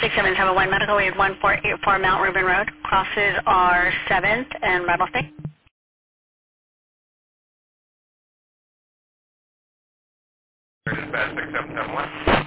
6771 Medical, we had 1484 Mount Reuben Road. Crosses are 7th and Rattlesnake. Dispatch 6771.